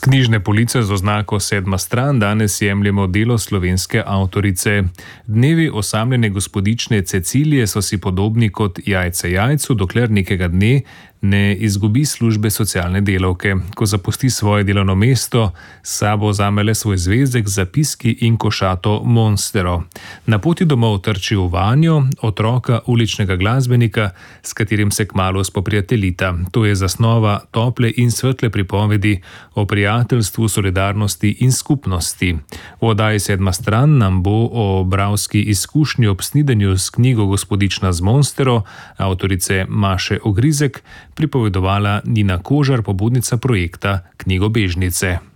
Knjižne police z oznako 7. stran danes jemljemo delo slovenske avtorice. Dnevi osamljene gospodične Cecilije so si podobni kot jajce jajcu, dokler nekega dne ne izgubi službe socialne delavke. Ko zapusti svoje delovno mesto, s sabo vzame le svoj zvezek z zapiski in košato Monstero. Na poti domov trči v Vanjo, otroka uličnega glasbenika, s katerim se kmalu spoprijateljita. To je zasnova tople in svetle pripovedi o prijateljstvu, solidarnosti in skupnosti. V oddaji 7. stran nam bo o bralski izkušnji ob snidenju s knjigo Gospodična z Monstero, avtorice Maše Ogrizek, pripovedovala Nina Kožar, pobudnica projekta Knjigobežnice.